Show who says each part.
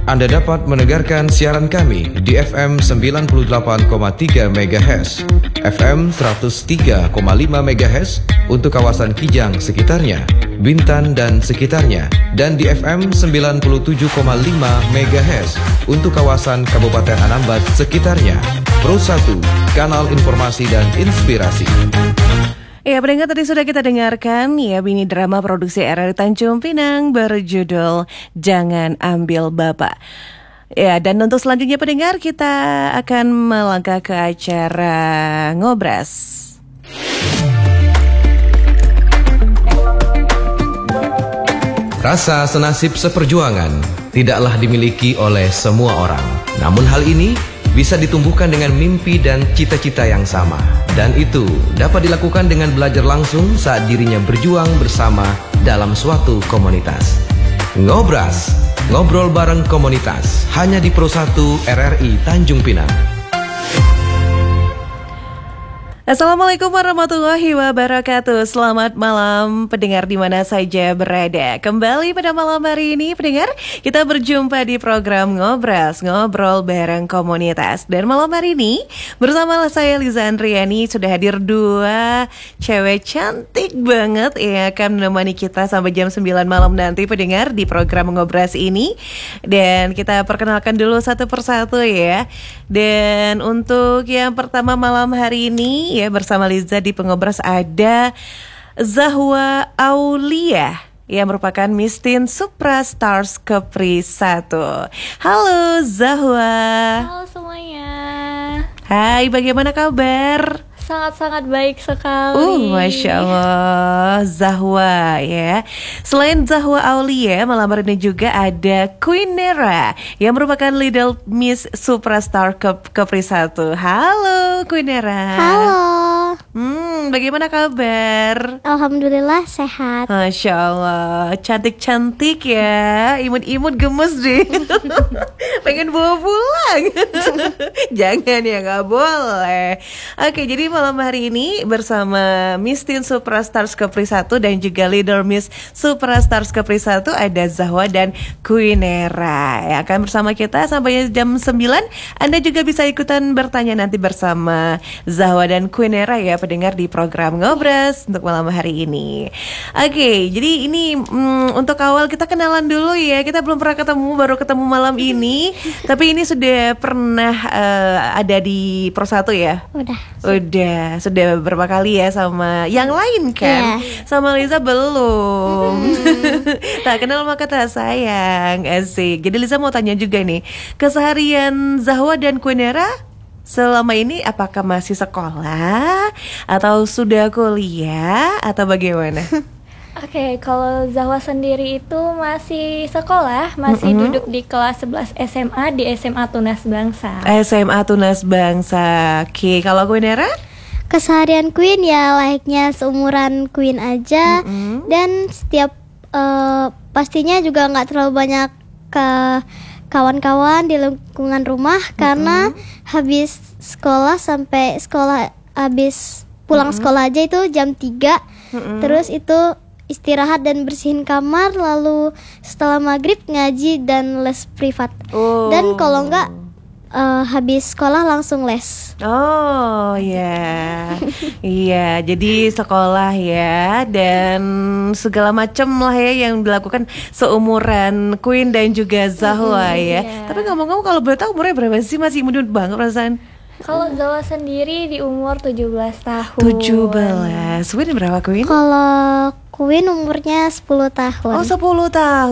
Speaker 1: Anda dapat mendengarkan siaran kami di FM 98,3 MHz, FM 103,5 MHz untuk kawasan Kijang sekitarnya, Bintan dan sekitarnya, dan di FM 97,5 MHz untuk kawasan Kabupaten Anambas sekitarnya. Pro 1, kanal informasi dan inspirasi.
Speaker 2: Ya, pendengar, tadi sudah kita dengarkan ya mini drama produksi RRI Tanjung Pinang berjudul Jangan Ambil Bapak. Ya, dan untuk selanjutnya pendengar, kita akan melangkah ke acara Ngobras.
Speaker 1: Rasa senasib seperjuangan tidaklah dimiliki oleh semua orang. Namun hal ini bisa ditumbuhkan dengan mimpi dan cita-cita yang sama. Dan itu dapat dilakukan dengan belajar langsung saat dirinya berjuang bersama dalam suatu komunitas. Ngobras, ngobrol bareng komunitas, hanya di Pro 1 RRI Tanjung Pinang.
Speaker 2: Assalamualaikum warahmatullahi wabarakatuh. Selamat malam pendengar di mana saja berada. Kembali pada malam hari ini pendengar, kita berjumpa di program Ngobras, ngobrol bareng komunitas. Dan malam hari ini bersama saya Liza Andriani sudah hadir dua cewek cantik banget yang akan menemani kita sampai jam 9 malam nanti pendengar di program Ngobras ini. Dan kita perkenalkan dulu satu persatu ya. Dan untuk yang pertama malam hari ini ya, bersama Liza di Pengobras ada Zahwa Aulia yang merupakan Miss Teen Supra Stars Kepri 1. Halo Zahwa.
Speaker 3: Halo semuanya.
Speaker 2: Hai, bagaimana kabar?
Speaker 3: Sangat-sangat baik sekali.
Speaker 2: Masya Allah, Zahwa ya. Selain Zahwa Aulia, malam hari ini juga ada Queen Nera yang merupakan Little Miss Superstar Kepri 1. Halo Queen Nera.
Speaker 4: Halo.
Speaker 2: Bagaimana kabar?
Speaker 4: Alhamdulillah sehat.
Speaker 2: Masya Allah, cantik-cantik ya. Imut-imut gemes deh. Pengen bawa pulang. Jangan ya, gak boleh. Oke, jadi malam hari ini bersama Miss Teen Supra Stars Kepri 1 dan juga Leader Miss Supra Stars Kepri 1 ada Zahwa dan Queen Nera yang akan bersama kita sampai jam 9. Anda juga bisa ikutan bertanya nanti bersama Zahwa dan Queen Nera ya pendengar di program Ngobras untuk malam hari ini. Oke, jadi ini untuk awal kita kenalan dulu ya. Kita belum pernah ketemu, baru ketemu malam ini. Tapi ini sudah pernah ada di Pro 1 ya? Udah, sudah beberapa kali ya sama yang lain kan? Sama Liza belum. Tak kenal maka tak sayang. Asik. Jadi Liza mau tanya juga nih, keseharian Zahwa dan Queen Nera selama ini apakah masih sekolah atau sudah kuliah atau bagaimana?
Speaker 3: Oke, kalau Zahwa sendiri itu masih sekolah, masih duduk di kelas 11 SMA di SMA Tunas Bangsa.
Speaker 2: SMA Tunas Bangsa. Oke, kalau Queen Nera?
Speaker 4: Keseharian Queen ya layaknya seumuran Queen aja. Dan setiap pastinya juga nggak terlalu banyak ke kawan-kawan di lingkungan rumah. Karena habis sekolah sampai sekolah habis pulang sekolah aja itu jam 3. Terus itu istirahat dan bersihin kamar, lalu setelah maghrib ngaji dan les privat. Dan kalau enggak habis sekolah langsung les.
Speaker 2: Oh ya, iya. Jadi sekolah ya dan segala macam lah ya yang dilakukan seumuran Queen dan juga Zahwa ya. Tapi ngomong-ngomong kalau boleh tahu umurnya berapa sih? Masih muda banget perasaan.
Speaker 3: Kalau Zahwa sendiri di umur 17 tahun.
Speaker 2: 17. Queen berapa Queen?
Speaker 4: Kalau Queen umurnya 10 tahun.
Speaker 2: Oh 10 tahun.